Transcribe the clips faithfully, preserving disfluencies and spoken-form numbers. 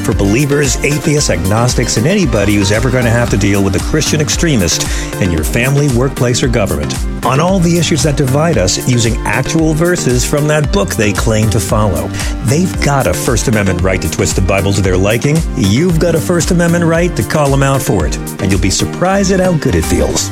for believers, atheists, agnostics, and anybody who's ever going to have to deal with a Christian extremist in your family, workplace, or government. On all the issues that divide us, using actual verses from that book they claim to follow. They've got a First Amendment right to twist the Bible to their liking. You've got a First Amendment right to call them out for it. And you'll be surprised at how good it feels.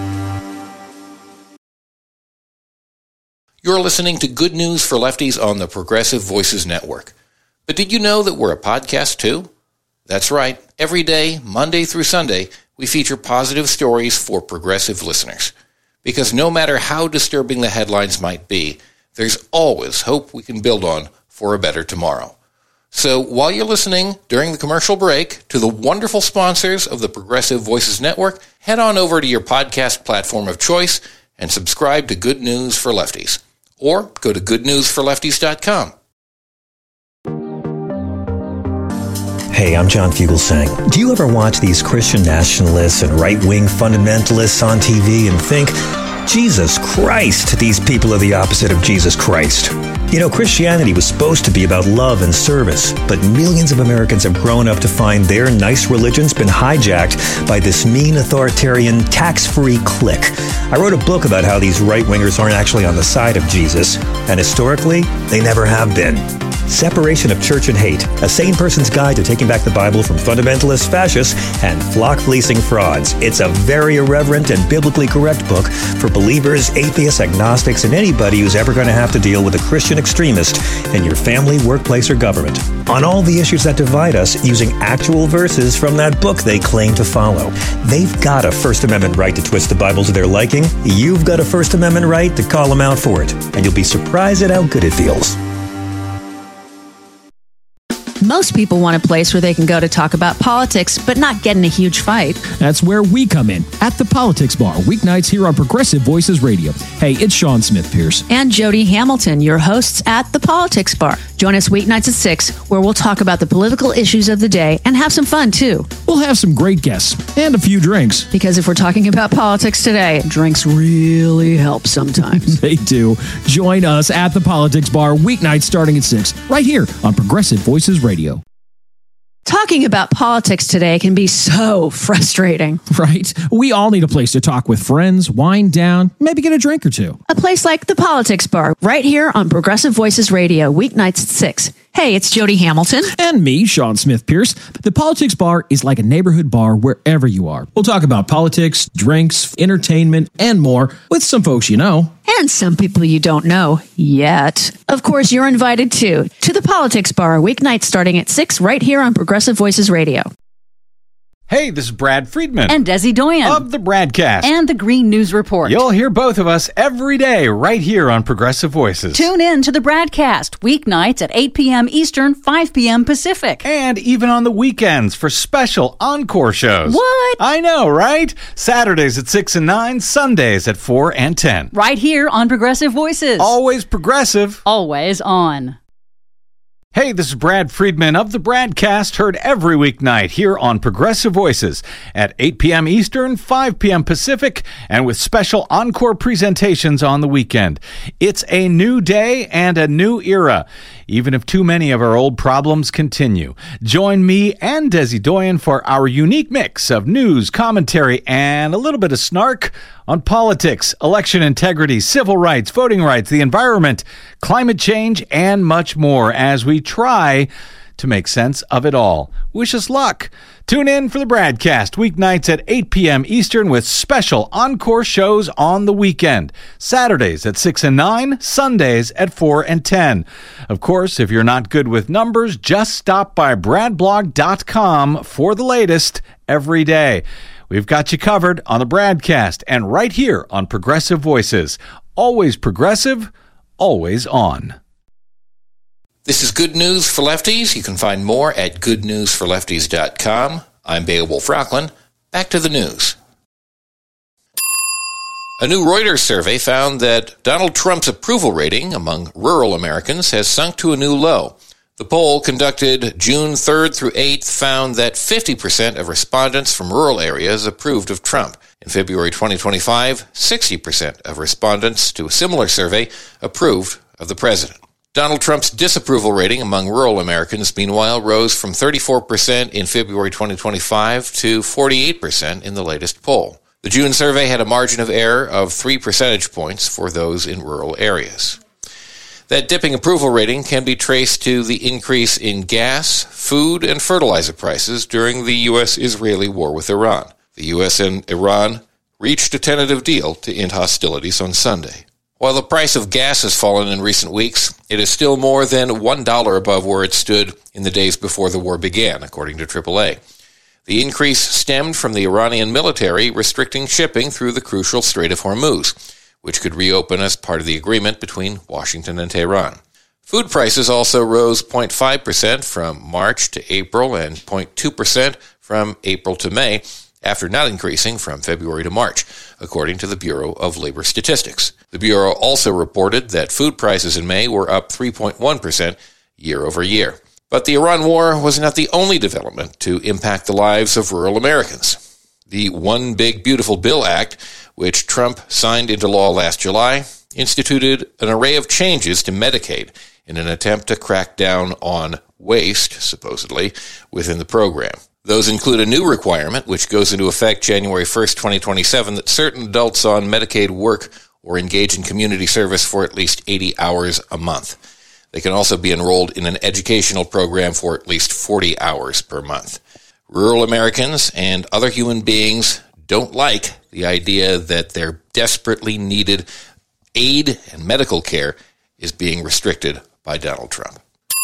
You're listening to Good News for Lefties on the Progressive Voices Network. But did you know that we're a podcast too? That's right. Every day, Monday through Sunday, we feature positive stories for progressive listeners. Because no matter how disturbing the headlines might be, there's always hope we can build on for a better tomorrow. So while you're listening during the commercial break to the wonderful sponsors of the Progressive Voices Network, head on over to your podcast platform of choice and subscribe to Good News for Lefties. Or go to good news for lefties dot com. Hey, I'm John Fugelsang. Do you ever watch these Christian nationalists and right-wing fundamentalists on T V and think, Jesus Christ, these people are the opposite of Jesus Christ? You know, Christianity was supposed to be about love and service, but millions of Americans have grown up to find their nice religion's been hijacked by this mean authoritarian tax-free clique. I wrote a book about how these right-wingers aren't actually on the side of Jesus, and historically, they never have been. Separation of Church and Hate, a sane person's guide to taking back the Bible from fundamentalist fascists and flock-fleecing frauds. It's a very irreverent and biblically correct book for believers, atheists, agnostics, and anybody who's ever going to have to deal with a Christian extremist in your family, workplace, or government. On all the issues that divide us, using actual verses from that book they claim to follow. They've got a First Amendment right to twist the Bible to their liking. You've got a First Amendment right to call them out for it. And you'll be surprised at how good it feels. Most people want a place where they can go to talk about politics, but not get in a huge fight. That's where we come in, at the Politics Bar, weeknights here on Progressive Voices Radio. Hey, it's Sean Smith Pierce. And Jody Hamilton, your hosts at the Politics Bar. Join us weeknights at six, where we'll talk about the political issues of the day and have some fun, too. We'll have some great guests and a few drinks. Because if we're talking about politics today, drinks really help sometimes. They do. Join us at the Politics Bar, weeknights starting at six, right here on Progressive Voices Radio. Radio. Talking about politics today can be so frustrating. Right? We all need a place to talk with friends, wind down, maybe get a drink or two. A place like the Politics Bar, right here on Progressive Voices Radio, weeknights at six. Hey, it's Jody Hamilton. And me, Sean Smith Pierce. The Politics Bar is like a neighborhood bar wherever you are. We'll talk about politics, drinks, entertainment, and more with some folks you know. And some people you don't know yet. Of course, you're invited too to the Politics Bar, weeknights starting at six, right here on Progressive Voices Radio. Hey, this is Brad Friedman. And Desi Doyen. Of the Bradcast. And the Green News Report. You'll hear both of us every day right here on Progressive Voices. Tune in to the Bradcast, weeknights at eight p.m. Eastern, five p.m. Pacific. And even on the weekends for special encore shows. What? I know, right? Saturdays at six and nine, Sundays at four and ten. Right here on Progressive Voices. Always progressive. Always on. Hey, this is Brad Friedman of the Bradcast, heard every weeknight here on Progressive Voices at eight p.m. Eastern, five p.m. Pacific, and with special encore presentations on the weekend. It's a new day and a new era, even if too many of our old problems continue. Join me and Desi Doyen for our unique mix of news, commentary, and a little bit of snark on politics, election integrity, civil rights, voting rights, the environment, climate change, and much more as we try to make sense of it all. Wish us luck. Tune in for the Bradcast, weeknights at eight p.m. Eastern with special encore shows on the weekend. Saturdays at six and nine, Sundays at four and ten. Of course, if you're not good with numbers, just stop by brad blog dot com for the latest every day. We've got you covered on the Bradcast and right here on Progressive Voices. Always progressive, always on. This is Good News for Lefties. You can find more at good news for lefties dot com. I'm Beowulf Rockland. Back to the news. A new Reuters survey found that Donald Trump's approval rating among rural Americans has sunk to a new low. The poll, conducted June third through eighth, found that fifty percent of respondents from rural areas approved of Trump. In February twenty twenty-five, sixty percent of respondents to a similar survey approved of the president. Donald Trump's disapproval rating among rural Americans, meanwhile, rose from thirty-four percent in February twenty twenty-five to forty-eight percent in the latest poll. The June survey had a margin of error of three percentage points for those in rural areas. That dipping approval rating can be traced to the increase in gas, food, and fertilizer prices during the U S Israeli war with Iran. The U S and Iran reached a tentative deal to end hostilities on Sunday. While the price of gas has fallen in recent weeks, it is still more than one dollar above where it stood in the days before the war began, according to triple A. The increase stemmed from the Iranian military restricting shipping through the crucial Strait of Hormuz, which could reopen as part of the agreement between Washington and Tehran. Food prices also rose zero point five percent from March to April and zero point two percent from April to May, after not increasing from February to March, according to the Bureau of Labor Statistics. The Bureau also reported that food prices in May were up three point one percent year over year. But the Iran war was not the only development to impact the lives of rural Americans. The One Big Beautiful Bill Act, which Trump signed into law last July, instituted an array of changes to Medicaid in an attempt to crack down on waste, supposedly, within the program. Those include a new requirement, which goes into effect January first, twenty twenty-seven, that certain adults on Medicaid work or engage in community service for at least eighty hours a month. They can also be enrolled in an educational program for at least forty hours per month. Rural Americans and other human beings don't like the idea that their desperately needed aid and medical care is being restricted by Donald Trump.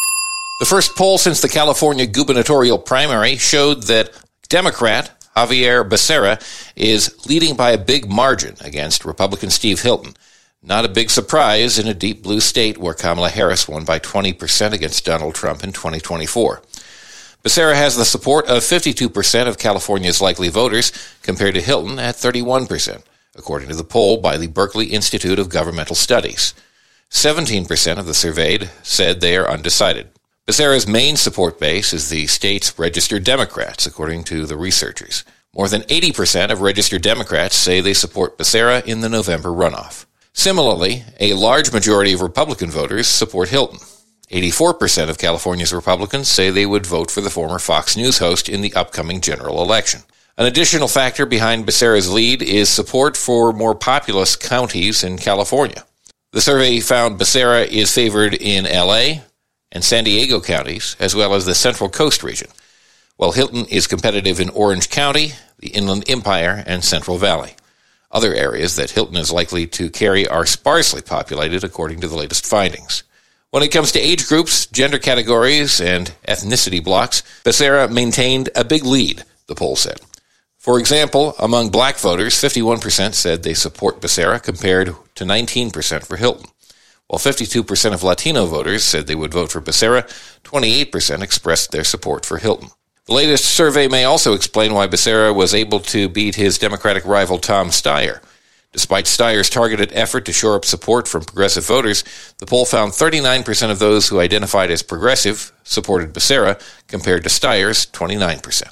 The first poll since the California gubernatorial primary showed that Democrat Javier Becerra is leading by a big margin against Republican Steve Hilton. Not a big surprise in a deep blue state where Kamala Harris won by twenty percent against Donald Trump in twenty twenty-four. Becerra has the support of fifty-two percent of California's likely voters, compared to Hilton at thirty-one percent, according to the poll by the Berkeley Institute of Governmental Studies. seventeen percent of the surveyed said they are undecided. Becerra's main support base is the state's registered Democrats, according to the researchers. More than eighty percent of registered Democrats say they support Becerra in the November runoff. Similarly, a large majority of Republican voters support Hilton. eighty-four percent of California's Republicans say they would vote for the former Fox News host in the upcoming general election. An additional factor behind Becerra's lead is support for more populous counties in California. The survey found Becerra is favored in L A and San Diego counties, as well as the Central Coast region, while Hilton is competitive in Orange County, the Inland Empire, and Central Valley. Other areas that Hilton is likely to carry are sparsely populated, according to the latest findings. When it comes to age groups, gender categories, and ethnicity blocks, Becerra maintained a big lead, the poll said. For example, among black voters, fifty-one percent said they support Becerra compared to nineteen percent for Hilton. While fifty-two percent of Latino voters said they would vote for Becerra, twenty-eight percent expressed their support for Hilton. The latest survey may also explain why Becerra was able to beat his Democratic rival Tom Steyer. Despite Steyer's targeted effort to shore up support from progressive voters, the poll found thirty-nine percent of those who identified as progressive supported Becerra, compared to Steyer's twenty-nine percent.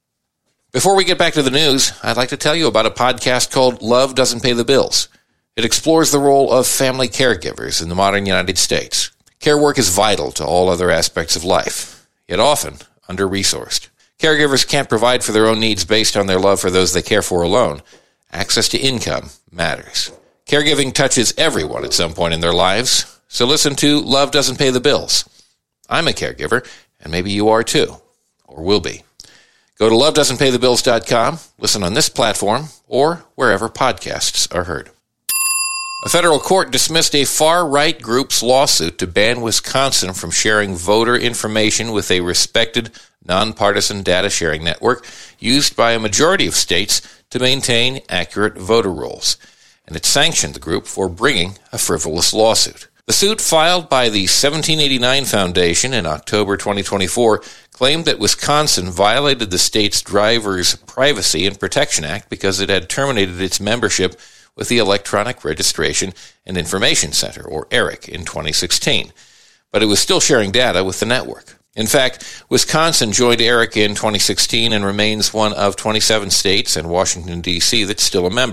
Before we get back to the news, I'd like to tell you about a podcast called Love Doesn't Pay the Bills. It explores the role of family caregivers in the modern United States. Care work is vital to all other aspects of life, yet often under-resourced. Caregivers can't provide for their own needs based on their love for those they care for alone. Access to income matters. Caregiving touches everyone at some point in their lives, so listen to Love Doesn't Pay the Bills. I'm a caregiver, and maybe you are too, or will be. Go to love doesn't pay the bills dot com, listen on this platform, or wherever podcasts are heard. A federal court dismissed a far-right group's lawsuit to ban Wisconsin from sharing voter information with a respected, nonpartisan data sharing network used by a majority of states to maintain accurate voter rolls, and it sanctioned the group for bringing a frivolous lawsuit. The suit, filed by the seventeen eighty-nine Foundation in October twenty twenty-four, claimed that Wisconsin violated the state's Driver's Privacy and Protection Act because it had terminated its membership with the Electronic Registration and Information Center, or ERIC, in twenty sixteen. But it was still sharing data with the network. In fact, Wisconsin joined ERIC in twenty sixteen and remains one of twenty-seven states and Washington, D C that's still a member.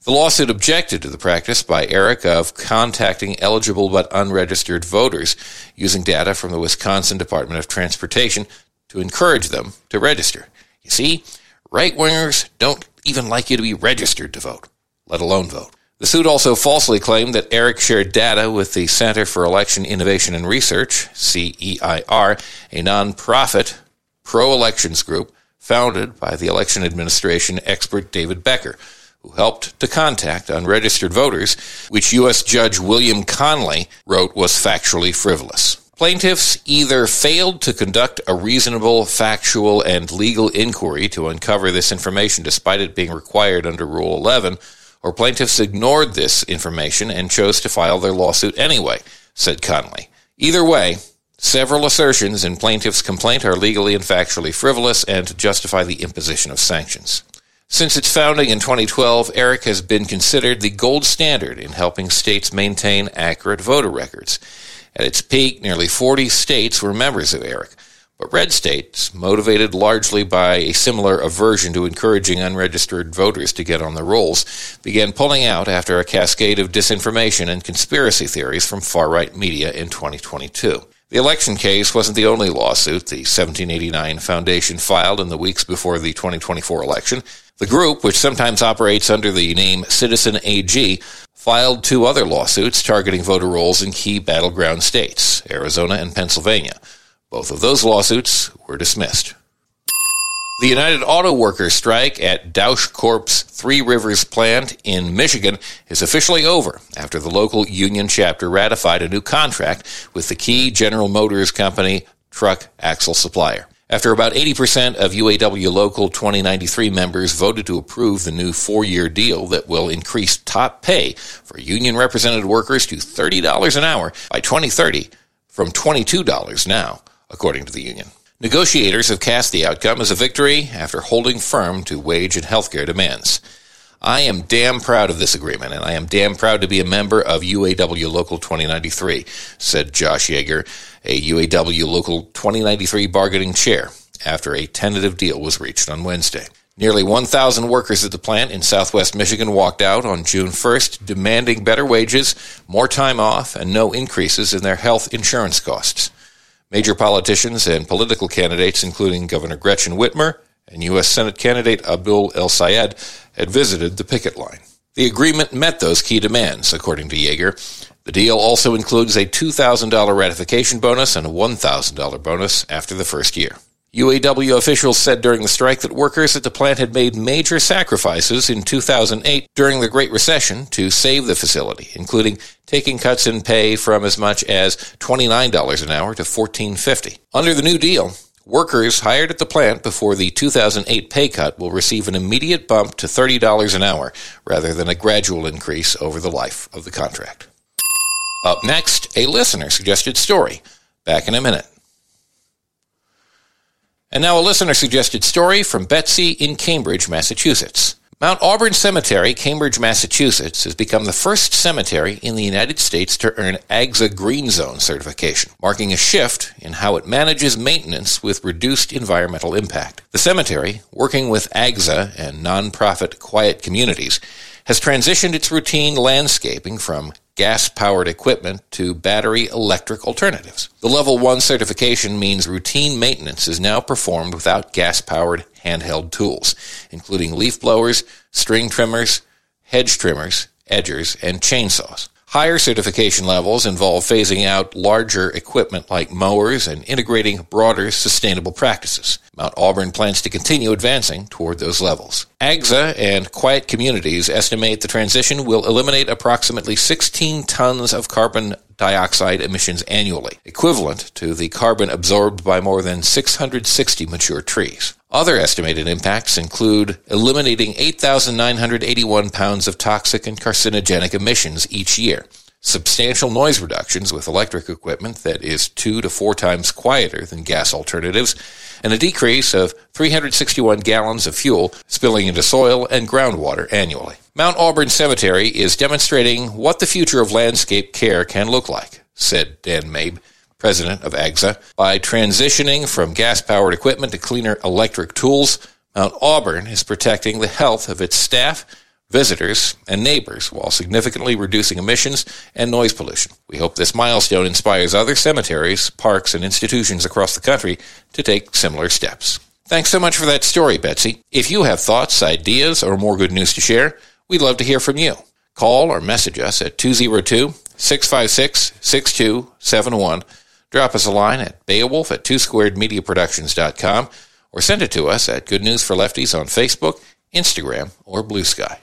The lawsuit objected to the practice by Eric of contacting eligible but unregistered voters using data from the Wisconsin Department of Transportation to encourage them to register. You see, right-wingers don't even like you to be registered to vote, let alone vote. The suit also falsely claimed that Eric shared data with the Center for Election Innovation and Research, C E I R, a nonprofit pro-elections group founded by the election administration expert David Becker, who helped to contact unregistered voters, which U S Judge William Conley wrote was factually frivolous. Plaintiffs either failed to conduct a reasonable, factual, and legal inquiry to uncover this information despite it being required under Rule eleven, or plaintiffs ignored this information and chose to file their lawsuit anyway, said Conley. Either way, several assertions in plaintiffs' complaint are legally and factually frivolous and justify the imposition of sanctions. Since its founding in twenty twelve, ERIC has been considered the gold standard in helping states maintain accurate voter records. At its peak, nearly forty states were members of ERIC, but red states, motivated largely by a similar aversion to encouraging unregistered voters to get on the rolls, began pulling out after a cascade of disinformation and conspiracy theories from far-right media in twenty twenty-two. The election case wasn't the only lawsuit the seventeen eighty-nine Foundation filed in the weeks before the twenty twenty-four election. The group, which sometimes operates under the name Citizen A G, filed two other lawsuits targeting voter rolls in key battleground states, Arizona and Pennsylvania. Both of those lawsuits were dismissed. The United Auto Workers strike at Dausch Corp's Three Rivers plant in Michigan is officially over after the local union chapter ratified a new contract with the key General Motors Company truck axle supplier. After about eighty percent of U A W Local twenty ninety-three members voted to approve the new four-year deal that will increase top pay for union-represented workers to thirty dollars an hour by twenty thirty from twenty-two dollars now, according to the union. Negotiators have cast the outcome as a victory after holding firm to wage and healthcare demands. I am damn proud of this agreement, and I am damn proud to be a member of U A W Local twenty ninety-three, said Josh Yeager, a U A W Local twenty ninety-three bargaining chair, after a tentative deal was reached on Wednesday. Nearly one thousand workers at the plant in southwest Michigan walked out on June first, demanding better wages, more time off, and no increases in their health insurance costs. Major politicians and political candidates, including Governor Gretchen Whitmer and U S Senate candidate Abdul El-Sayed, had visited the picket line. The agreement met those key demands, according to Yeager. The deal also includes a two thousand dollars ratification bonus and a one thousand dollars bonus after the first year. U A W officials said during the strike that workers at the plant had made major sacrifices in two thousand eight during the Great Recession to save the facility, including taking cuts in pay from as much as twenty-nine dollars an hour to fourteen dollars and fifty cents. Under the new deal, workers hired at the plant before the two thousand eight pay cut will receive an immediate bump to thirty dollars an hour rather than a gradual increase over the life of the contract. Up next, a listener-suggested story. Back in a minute. And now a listener-suggested story from Betsy in Cambridge, Massachusetts. Mount Auburn Cemetery, Cambridge, Massachusetts, has become the first cemetery in the United States to earn A G S A Green Zone certification, marking a shift in how it manages maintenance with reduced environmental impact. The cemetery, working with A G S A and nonprofit Quiet Communities, has transitioned its routine landscaping from gas-powered equipment to battery electric alternatives. The Level one certification means routine maintenance is now performed without gas-powered handheld tools, including leaf blowers, string trimmers, hedge trimmers, edgers, and chainsaws. Higher certification levels involve phasing out larger equipment like mowers and integrating broader sustainable practices. Mount Auburn plans to continue advancing toward those levels. A G S A and Quiet Communities estimate the transition will eliminate approximately sixteen tons of carbon dioxide emissions annually, equivalent to the carbon absorbed by more than six hundred sixty mature trees. Other estimated impacts include eliminating eight thousand nine hundred eighty-one pounds of toxic and carcinogenic emissions each year, substantial noise reductions with electric equipment that is two to four times quieter than gas alternatives, and a decrease of three hundred sixty-one gallons of fuel spilling into soil and groundwater annually. Mount Auburn Cemetery is demonstrating what the future of landscape care can look like, said Dan Mabe, president of A G S A. By transitioning from gas-powered equipment to cleaner electric tools, Mount Auburn is protecting the health of its staff, visitors, and neighbors while significantly reducing emissions and noise pollution. We hope this milestone inspires other cemeteries, parks, and institutions across the country to take similar steps. Thanks so much for that story, Betsy. If you have thoughts, ideas, or more good news to share, we'd love to hear from you. Call or message us at two oh two, six five six, six two seven one. Drop us a line at beowulf at two squared media productions dot com or send it to us at Good News for Lefties on Facebook, Instagram, or Blue Sky.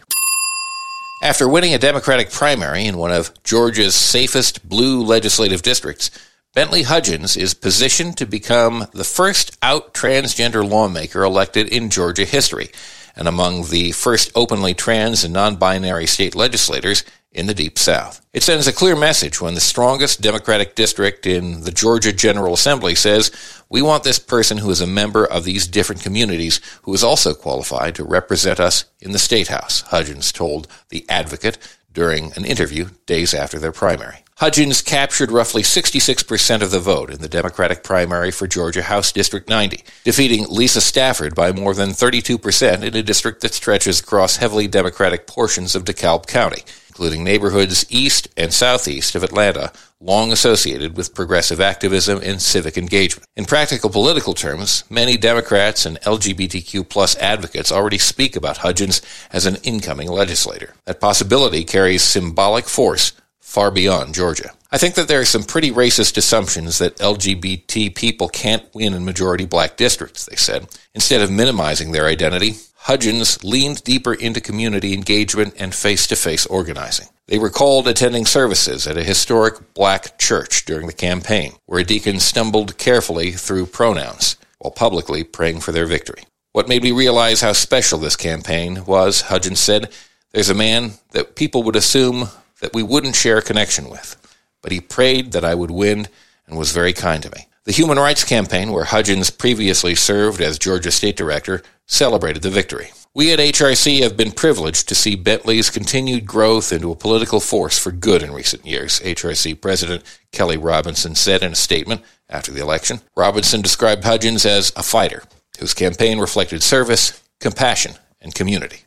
After winning a Democratic primary in one of Georgia's safest blue legislative districts, Bentley Hudgens is positioned to become the first out transgender lawmaker elected in Georgia history, and among the first openly trans and non-binary state legislators in the Deep South. It sends a clear message when the strongest Democratic district in the Georgia General Assembly says, we want this person who is a member of these different communities who is also qualified to represent us in the State House, Hudgens told The Advocate during an interview days after their primary. Hudgens captured roughly sixty-six percent of the vote in the Democratic primary for Georgia House District ninety, defeating Lisa Stafford by more than thirty-two percent in a district that stretches across heavily Democratic portions of DeKalb County, including neighborhoods east and southeast of Atlanta, long associated with progressive activism and civic engagement. In practical political terms, many Democrats and L G B T Q plus advocates already speak about Hudgens as an incoming legislator. That possibility carries symbolic force far beyond Georgia. I think that there are some pretty racist assumptions that L G B T people can't win in majority black districts, they said. Instead of minimizing their identity, Hudgens leaned deeper into community engagement and face-to-face organizing. They recalled attending services at a historic black church during the campaign, where a deacon stumbled carefully through pronouns while publicly praying for their victory. What made me realize how special this campaign was, Hudgens said, there's a man that people would assume that we wouldn't share a connection with, but he prayed that I would win and was very kind to me. The Human Rights Campaign, where Hudgens previously served as Georgia State Director, celebrated the victory. We at H R C have been privileged to see Bentley's continued growth into a political force for good in recent years, H R C President Kelly Robinson said in a statement after the election. Robinson described Hudgens as a fighter, whose campaign reflected service, compassion, and community.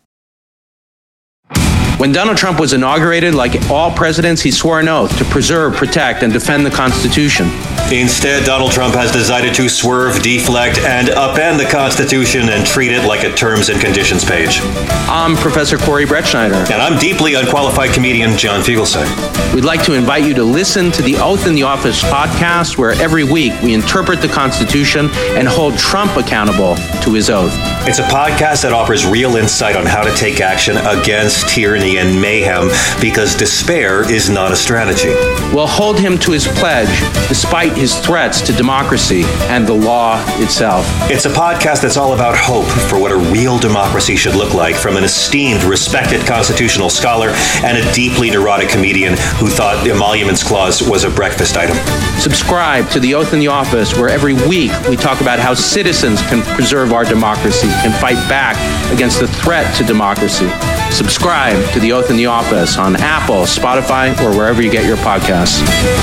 When Donald Trump was inaugurated, like all presidents, he swore an oath to preserve, protect, and defend the Constitution. Instead, Donald Trump has decided to swerve, deflect, and upend the Constitution and treat it like a terms and conditions page. I'm Professor Corey Brettschneider. And I'm deeply unqualified comedian John Fugelsang. We'd like to invite you to listen to the Oath in the Office podcast, where every week we interpret the Constitution and hold Trump accountable to his oath. It's a podcast that offers real insight on how to take action against tyranny and mayhem, because despair is not a strategy. We'll hold him to his pledge, despite his threats to democracy and the law itself. It's a podcast that's all about hope for what a real democracy should look like, from an esteemed, respected constitutional scholar and a deeply neurotic comedian who thought the Emoluments Clause was a breakfast item. Subscribe to The Oath in the Office, where every week we talk about how citizens can preserve our democracy and fight back against the threat to democracy. Subscribe to The Oath in the Office on Apple, Spotify, or wherever you get your podcasts.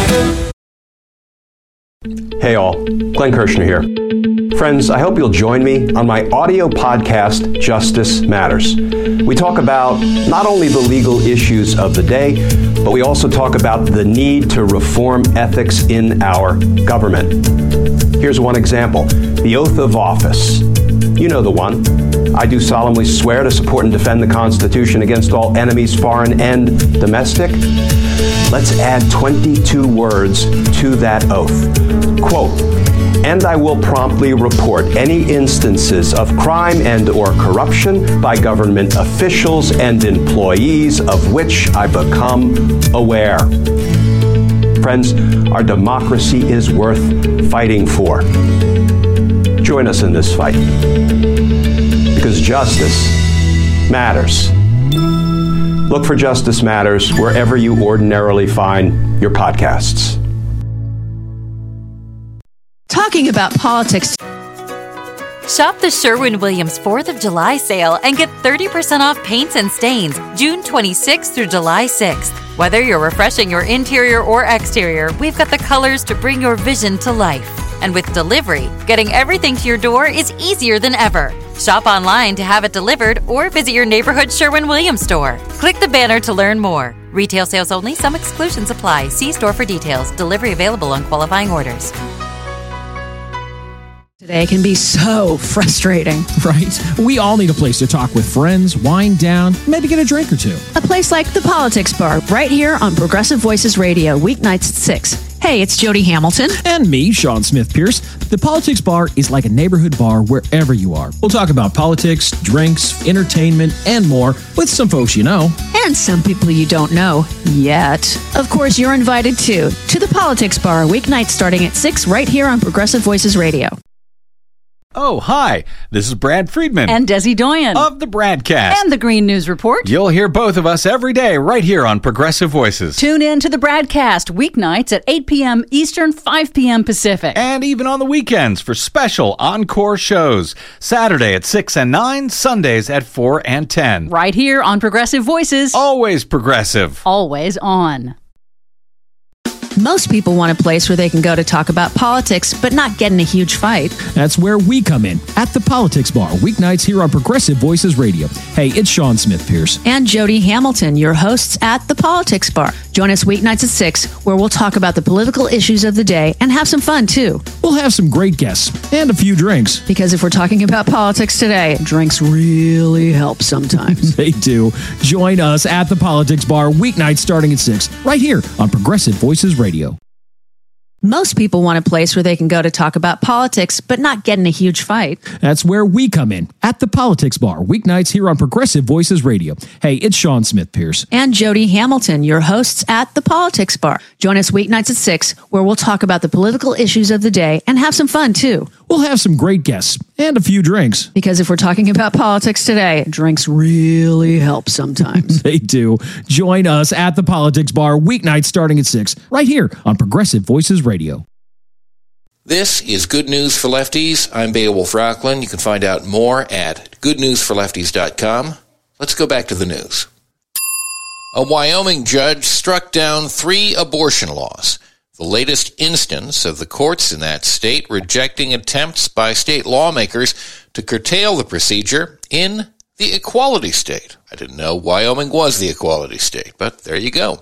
Hey all, Glenn Kirshner here. Friends, I hope you'll join me on my audio podcast, Justice Matters. We talk about not only the legal issues of the day, but we also talk about the need to reform ethics in our government. Here's one example, the oath of office. You know the one. I do solemnly swear to support and defend the Constitution against all enemies, foreign and domestic. Let's add twenty-two words to that oath. Quote, and I will promptly report any instances of crime and or corruption by government officials and employees of which I become aware. Friends, our democracy is worth fighting for. Join us in this fight, because justice matters. Look for Justice Matters wherever you ordinarily find your podcasts. Talking about politics. Shop the Sherwin-Williams fourth of July sale and get thirty percent off paints and stains June twenty-sixth through July sixth. Whether you're refreshing your interior or exterior, we've got the colors to bring your vision to life. And with delivery, getting everything to your door is easier than ever. Shop online to have it delivered or visit your neighborhood Sherwin-Williams store. Click the banner to learn more. Retail sales only. Some exclusions apply. See store for details. Delivery available on qualifying orders. Today can be so frustrating. Right? We all need a place to talk with friends, wind down, maybe get a drink or two. A place like the Politics Bar, right here on Progressive Voices Radio, weeknights at six. Hey, it's Jody Hamilton. And me, Sean Smith Pierce. The Politics Bar is like a neighborhood bar wherever you are. We'll talk about politics, drinks, entertainment, and more with some folks you know. And some people you don't know yet. Of course, you're invited too to the Politics Bar, weeknights starting at six, right here on Progressive Voices Radio. Oh, hi. This is Brad Friedman. And Desi Doyen. Of the Bradcast. And the Green News Report. You'll hear both of us every day right here on Progressive Voices. Tune in to the Bradcast weeknights at eight p.m. Eastern, five p.m. Pacific. And even on the weekends for special encore shows. Saturday at six and nine, Sundays at four and ten. Right here on Progressive Voices. Always progressive. Always on. Most people want a place where they can go to talk about politics, but not get in a huge fight. That's where we come in, at the Politics Bar, weeknights here on Progressive Voices Radio. Hey, it's Sean Smith Pierce. And Jody Hamilton, your hosts at the Politics Bar. Join us weeknights at six, where we'll talk about the political issues of the day and have some fun, too. We'll have some great guests and a few drinks. Because if we're talking about politics today, drinks really help sometimes. They do. Join us at the Politics Bar, weeknights starting at six, right here on Progressive Voices Radio. Most people want a place where they can go to talk about politics, but not get in a huge fight. That's where we come in, at the Politics Bar, weeknights here on Progressive Voices Radio. Hey, it's Sean Smith Pierce. And Jody Hamilton, your hosts at the Politics Bar. Join us weeknights at six, where we'll talk about the political issues of the day and have some fun, too. We'll have some great guests and a few drinks. Because if we're talking about politics today, drinks really help sometimes. They do. Join us at the Politics Bar, weeknights starting at six, right here on Progressive Voices Radio. This is Good News for Lefties. I'm Beowulf Rockland. You can find out more at good news for lefties dot com. Let's go back to the news. A Wyoming judge struck down three abortion laws. The latest instance of the courts in that state rejecting attempts by state lawmakers to curtail the procedure in the equality state. I didn't know Wyoming was the equality state, but there you go.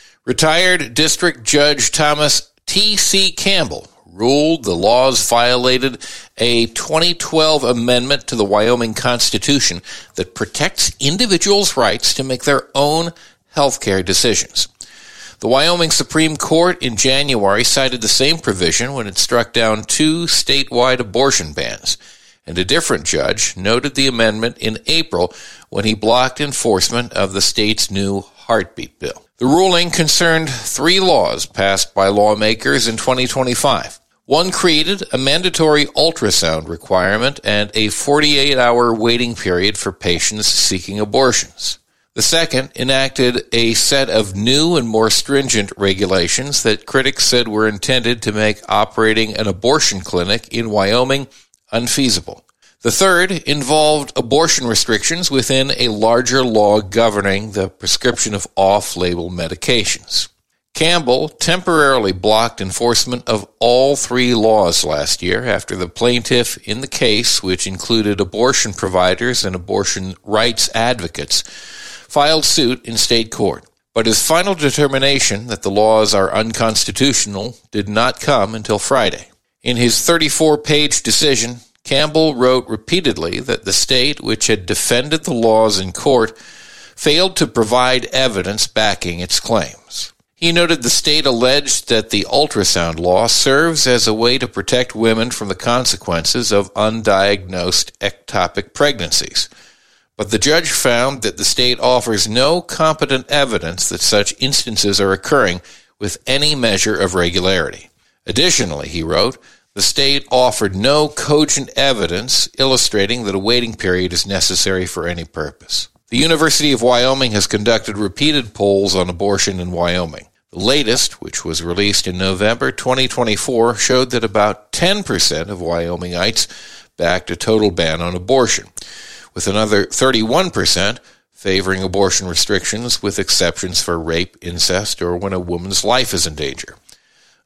Retired District Judge Thomas T C Campbell ruled the laws violated a twenty twelve amendment to the Wyoming Constitution that protects individuals' rights to make their own health care decisions. The Wyoming Supreme Court in January cited the same provision when it struck down two statewide abortion bans, and a different judge noted the amendment in April when he blocked enforcement of the state's new heartbeat bill. The ruling concerned three laws passed by lawmakers in twenty twenty-five. One created a mandatory ultrasound requirement and a forty-eight hour waiting period for patients seeking abortions. The second enacted a set of new and more stringent regulations that critics said were intended to make operating an abortion clinic in Wyoming unfeasible. The third involved abortion restrictions within a larger law governing the prescription of off-label medications. Campbell temporarily blocked enforcement of all three laws last year after the plaintiff in the case, which included abortion providers and abortion rights advocates, filed suit in state court. But his final determination that the laws are unconstitutional did not come until Friday. In his thirty-four page decision, Campbell wrote repeatedly that the state, which had defended the laws in court, failed to provide evidence backing its claims. He noted the state alleged that the ultrasound law serves as a way to protect women from the consequences of undiagnosed ectopic pregnancies. But the judge found that the state offers no competent evidence that such instances are occurring with any measure of regularity. Additionally, he wrote, the state offered no cogent evidence illustrating that a waiting period is necessary for any purpose. The University of Wyoming has conducted repeated polls on abortion in Wyoming. The latest, which was released in November twenty twenty-four, showed that about ten percent of Wyomingites backed a total ban on abortion, with another thirty-one percent favoring abortion restrictions with exceptions for rape, incest, or when a woman's life is in danger.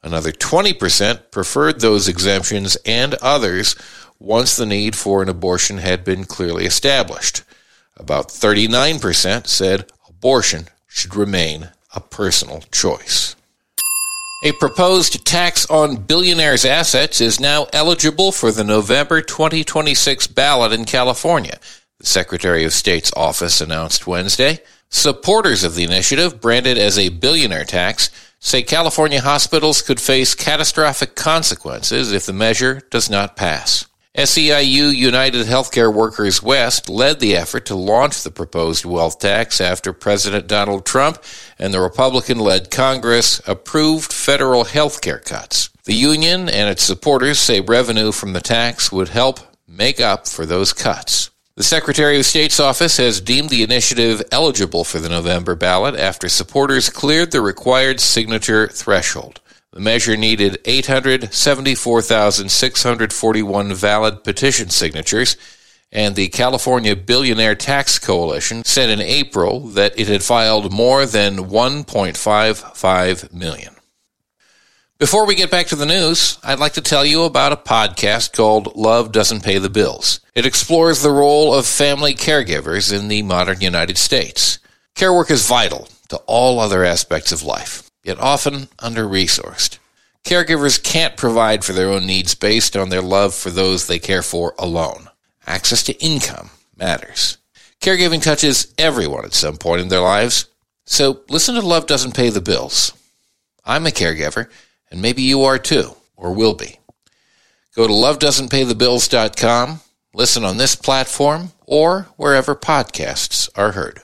Another twenty percent preferred those exemptions and others once the need for an abortion had been clearly established. About thirty-nine percent said abortion should remain a personal choice. A proposed tax on billionaires' assets is now eligible for the November twenty twenty-six ballot in California, the Secretary of State's office announced Wednesday. Supporters of the initiative, branded as a billionaire tax, say California hospitals could face catastrophic consequences if the measure does not pass. S E I U United Healthcare Workers West led the effort to launch the proposed wealth tax after President Donald Trump and the Republican-led Congress approved federal health care cuts. The union and its supporters say revenue from the tax would help make up for those cuts. The Secretary of State's office has deemed the initiative eligible for the November ballot after supporters cleared the required signature threshold. The measure needed eight hundred seventy-four thousand six hundred forty-one valid petition signatures, and the California Billionaire Tax Coalition said in April that it had filed more than one point five five million. Before we get back to the news, I'd like to tell you about a podcast called Love Doesn't Pay the Bills. It explores the role of family caregivers in the modern United States. Care work is vital to all other aspects of life, yet often under-resourced. Caregivers can't provide for their own needs based on their love for those they care for alone. Access to income matters. Caregiving touches everyone at some point in their lives, so listen to Love Doesn't Pay the Bills. I'm a caregiver, and maybe you are too, or will be. Go to love doesn't pay the bills dot com, listen on this platform, or wherever podcasts are heard.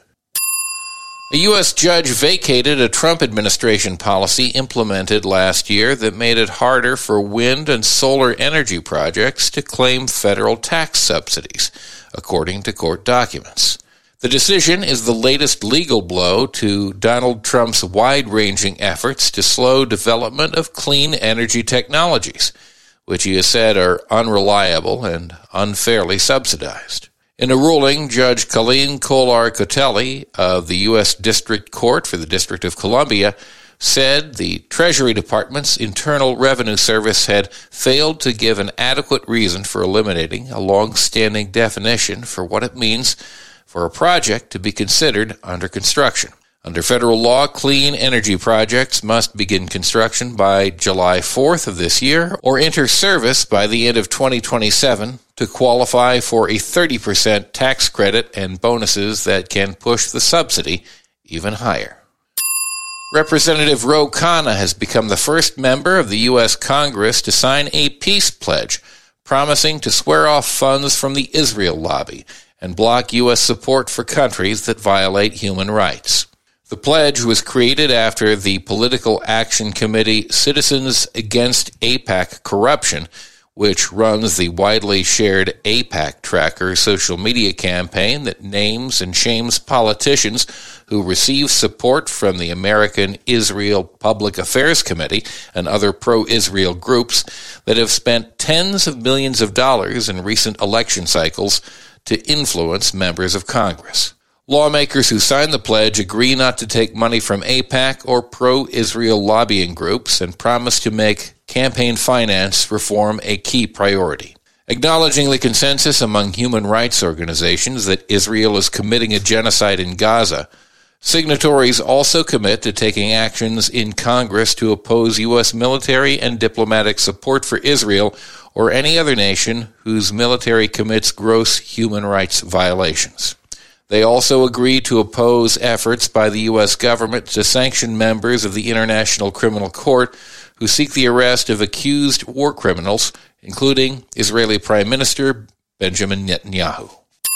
A U S judge vacated a Trump administration policy implemented last year that made it harder for wind and solar energy projects to claim federal tax subsidies, according to court documents. The decision is the latest legal blow to Donald Trump's wide-ranging efforts to slow development of clean energy technologies, which he has said are unreliable and unfairly subsidized. In a ruling, Judge Colleen Kolar-Cotelli of the U S District Court for the District of Columbia said the Treasury Department's Internal Revenue Service had failed to give an adequate reason for eliminating a long-standing definition for what it means for a project to be considered under construction. Under federal law, clean energy projects must begin construction by July fourth of this year or enter service by the end of twenty twenty-seven to qualify for a thirty percent tax credit and bonuses that can push the subsidy even higher. Representative Ro Khanna has become the first member of the U S Congress to sign a peace pledge promising to swear off funds from the Israel lobby and block U S support for countries that violate human rights. The pledge was created after the Political Action Committee Citizens Against AIPAC Corruption, which runs the widely shared AIPAC Tracker social media campaign that names and shames politicians who receive support from the American Israel Public Affairs Committee and other pro-Israel groups that have spent tens of millions of dollars in recent election cycles to influence members of Congress. Lawmakers who sign the pledge agree not to take money from AIPAC or pro-Israel lobbying groups and promise to make campaign finance reform a key priority. Acknowledging the consensus among human rights organizations that Israel is committing a genocide in Gaza, signatories also commit to taking actions in Congress to oppose U S military and diplomatic support for Israel or any other nation whose military commits gross human rights violations. They also agree to oppose efforts by the U S government to sanction members of the International Criminal Court who seek the arrest of accused war criminals, including Israeli Prime Minister Benjamin Netanyahu.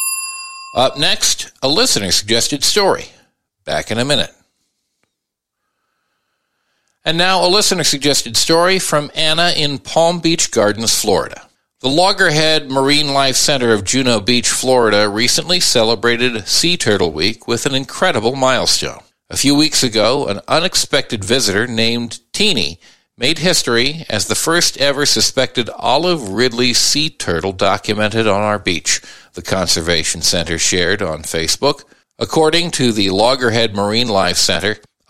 Up next, a listener-suggested story. Back in a minute. And now a listener-suggested story from Anna in Palm Beach Gardens, Florida. The Loggerhead Marine Life Center of Juno Beach, Florida, recently celebrated Sea Turtle Week with an incredible milestone. A few weeks ago, an unexpected visitor named Teeny made history as the first ever suspected olive ridley sea turtle documented on our beach, the Conservation Center shared on Facebook. According to the Loggerhead Marine Life Center,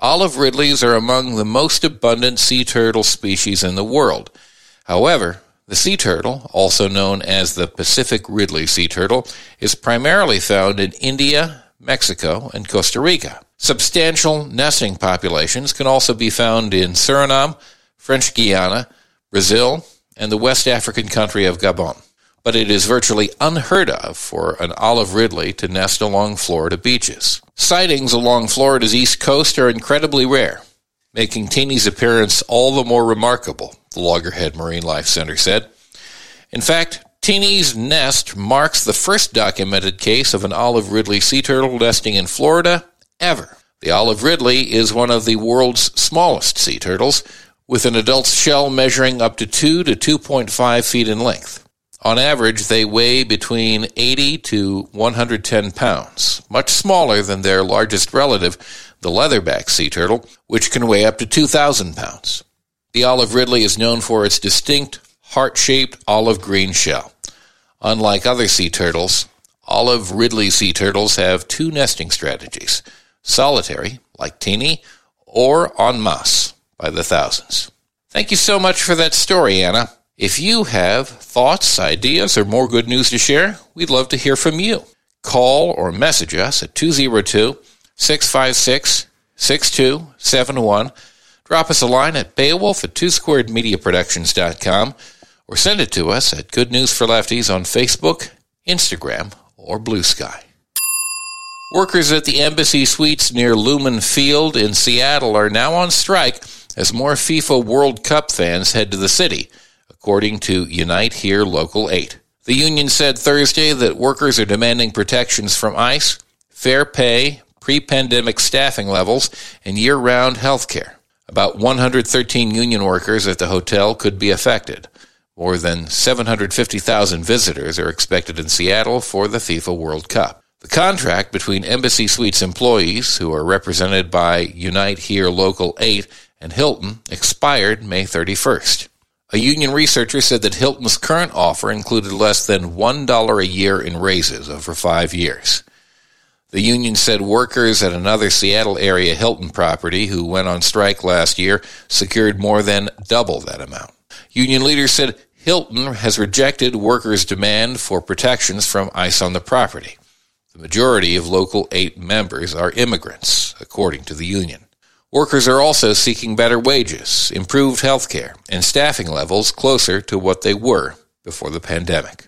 Olive ridleys are among the most abundant sea turtle species in the world. However, the sea turtle, also known as the Pacific ridley sea turtle, is primarily found in India, Mexico, and Costa Rica. Substantial nesting populations can also be found in Suriname, French Guiana, Brazil, and the West African country of Gabon. But it is virtually unheard of for an olive ridley to nest along Florida beaches. Sightings along Florida's east coast are incredibly rare, making Teeny's appearance all the more remarkable, the Loggerhead Marine Life Center said. In fact, Teeny's nest marks the first documented case of an olive ridley sea turtle nesting in Florida ever. The olive ridley is one of the world's smallest sea turtles, with an adult shell measuring up to two to two point five feet in length. On average, they weigh between eighty to one hundred ten pounds, much smaller than their largest relative, the leatherback sea turtle, which can weigh up to two thousand pounds. The olive ridley is known for its distinct, heart-shaped olive green shell. Unlike other sea turtles, olive ridley sea turtles have two nesting strategies: solitary, like Teeny, or en masse, by the thousands. Thank you so much for that story, Anna. If you have thoughts, ideas, or more good news to share, we'd love to hear from you. Call or message us at two oh two, six five six, six two seven one. Drop us a line at Beowulf at two squared media productions dot com, or send it to us at Good News for Lefties on Facebook, Instagram, or Blue Sky. Workers at the Embassy Suites near Lumen Field in Seattle are now on strike as more FIFA World Cup fans head to the city, according to Unite Here Local eight. The union said Thursday that workers are demanding protections from ICE, fair pay, pre-pandemic staffing levels, and year-round health care. About one hundred thirteen union workers at the hotel could be affected. More than seven hundred fifty thousand visitors are expected in Seattle for the FIFA World Cup. The contract between Embassy Suites employees, who are represented by Unite Here Local eight and Hilton, expired May thirty-first. A union researcher said that Hilton's current offer included less than one dollar a year in raises over five years. The union said workers at another Seattle area Hilton property who went on strike last year secured more than double that amount. Union leaders said Hilton has rejected workers' demand for protections from ICE on the property. The majority of Local eight members are immigrants, according to the union. Workers are also seeking better wages, improved health care, and staffing levels closer to what they were before the pandemic.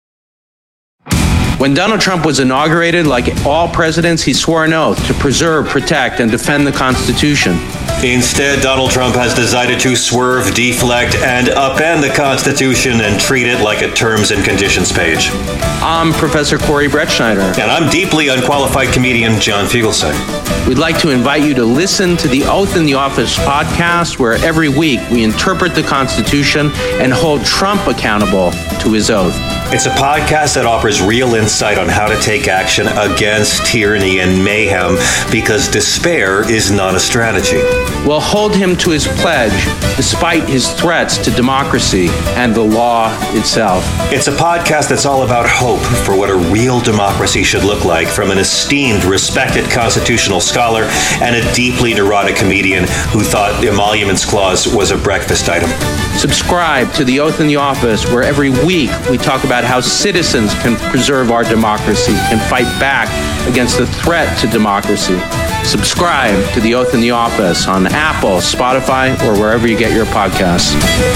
When Donald Trump was inaugurated, like all presidents, he swore an oath to preserve, protect, and defend the Constitution. Instead, Donald Trump has decided to swerve, deflect, and upend the Constitution and treat it like a terms and conditions page. I'm Professor Corey Brettschneider. And I'm deeply unqualified comedian John Fugelsang. We'd like to invite you to listen to the Oath in the Office podcast, where every week we interpret the Constitution and hold Trump accountable to his oath. It's a podcast that offers real insight on how to take action against tyranny and mayhem, because despair is not a strategy. We'll hold him to his pledge, despite his threats to democracy and the law itself. It's a podcast that's all about hope for what a real democracy should look like, from an esteemed, respected constitutional scholar and a deeply neurotic comedian who thought the Emoluments Clause was a breakfast item. Subscribe to the Oath in the Office, where every week we talk about how citizens can preserve our democracy and fight back against the threat to democracy. Subscribe to the Oath in the Office on Apple, Spotify, or wherever you get your podcasts.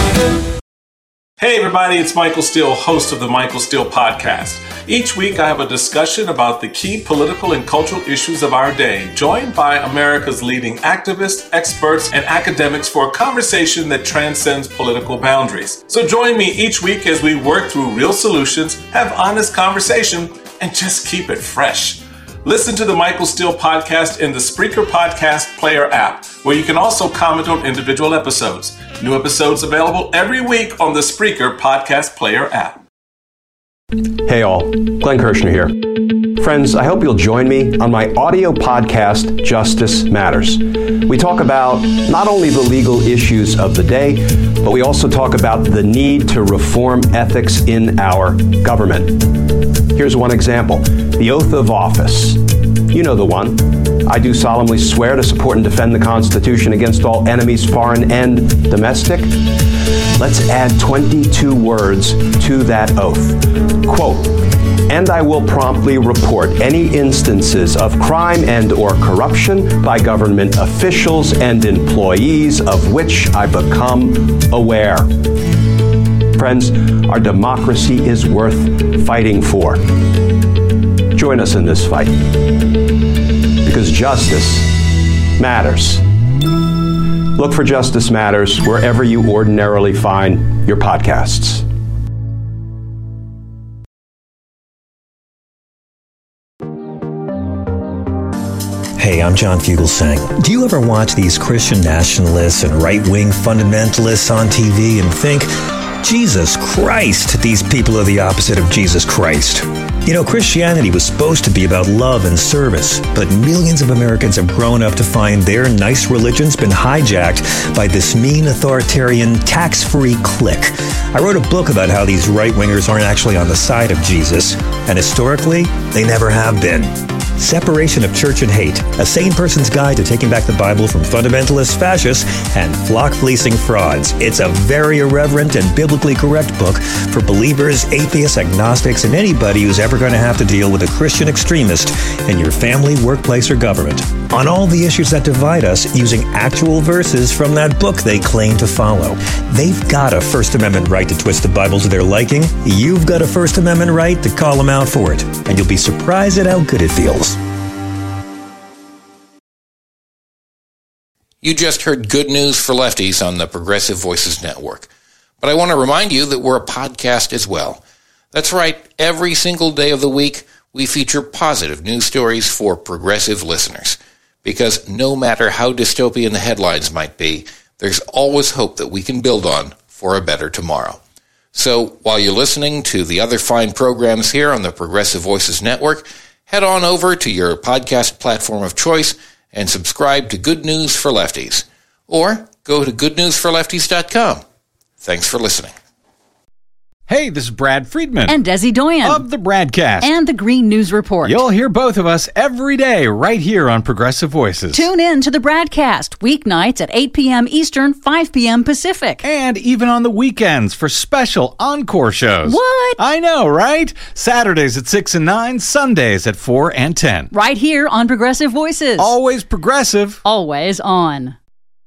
Hey everybody, it's Michael Steele, host of the Michael Steele Podcast. Each week I have a discussion about the key political and cultural issues of our day, joined by America's leading activists, experts, and academics for a conversation that transcends political boundaries. So join me each week as we work through real solutions, have honest conversation, and just keep it fresh. Listen to the Michael Steele Podcast in the Spreaker Podcast Player app, where you can also comment on individual episodes. New episodes available every week on the Spreaker Podcast Player app. Hey all, Glenn Kirshner here. Friends, I hope you'll join me on my audio podcast, Justice Matters. We talk about not only the legal issues of the day, but we also talk about the need to reform ethics in our government. Here's one example: the oath of office. You know the one. I do solemnly swear to support and defend the Constitution against all enemies, foreign and domestic. Let's add twenty-two words to that oath. Quote, and I will promptly report any instances of crime and or corruption by government officials and employees of which I become aware. Friends, our democracy is worth fighting for. Join us in this fight, because justice matters. Look for Justice Matters wherever you ordinarily find your podcasts. Hey, I'm John Fugelsang. Do you ever watch these Christian nationalists and right-wing fundamentalists on T V and think, Jesus Christ, these people are the opposite of Jesus Christ? You know, Christianity was supposed to be about love and service, but millions of Americans have grown up to find their nice religion's been hijacked by this mean authoritarian tax-free clique. I wrote a book about how these right-wingers aren't actually on the side of Jesus, and historically, they never have been. Separation of Church and Hate, a sane person's guide to taking back the Bible from fundamentalist fascists and flock-fleecing frauds. It's a very irreverent and biblically correct book for believers, atheists, agnostics, and anybody who's ever going to have to deal with a Christian extremist in your family, workplace, or government. On all the issues that divide us, using actual verses from that book they claim to follow. They've got a First Amendment right to twist the Bible to their liking. You've got a First Amendment right to call them out for it. And you'll be surprised at how good it feels. You just heard Good News for Lefties on the Progressive Voices Network. But I want to remind you that we're a podcast as well. That's right, every single day of the week, we feature positive news stories for progressive listeners. Because no matter how dystopian the headlines might be, there's always hope that we can build on for a better tomorrow. So while you're listening to the other fine programs here on the Progressive Voices Network, head on over to your podcast platform of choice and subscribe to Good News for Lefties. Or go to good news for lefties dot com. Thanks for listening. Hey, this is Brad Friedman. And Desi Doyen. Of the Bradcast. And the Green News Report. You'll hear both of us every day right here on Progressive Voices. Tune in to the Bradcast, weeknights at eight p.m. Eastern, five p.m. Pacific. And even on the weekends for special encore shows. What? I know, right? Saturdays at six and nine, Sundays at four and ten. Right here on Progressive Voices. Always progressive. Always on.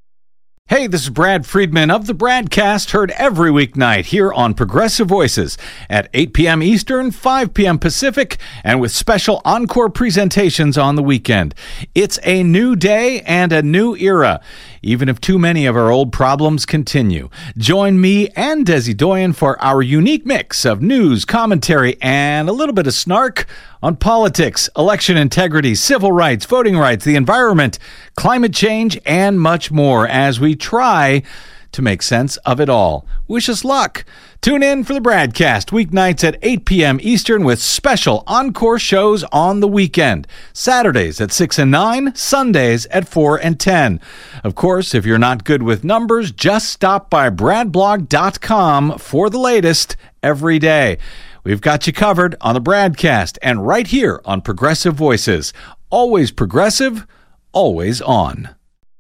Hey, this is Brad Friedman of the Bradcast, heard every weeknight here on Progressive Voices at eight p.m. Eastern, five p.m. Pacific, and with special encore presentations on the weekend. It's a new day and a new era, even if too many of our old problems continue. Join me and Desi Doyen for our unique mix of news, commentary, and a little bit of snark on politics, election integrity, civil rights, voting rights, the environment, climate change, and much more as we try to make sense of it all. Wish us luck. Tune in for the Bradcast weeknights at eight p.m. Eastern with special encore shows on the weekend. Saturdays at six and nine, Sundays at four and ten. Of course, if you're not good with numbers, just stop by brad blog dot com for the latest every day. We've got you covered on the Bradcast and right here on Progressive Voices. Always progressive, always on.